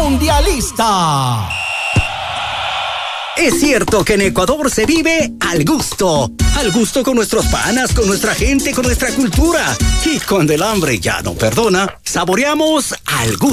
mundialista. Es cierto que en Ecuador se vive al gusto con nuestros panas, con nuestra gente, con nuestra cultura. Y cuando el hambre ya no perdona, saboreamos al gusto.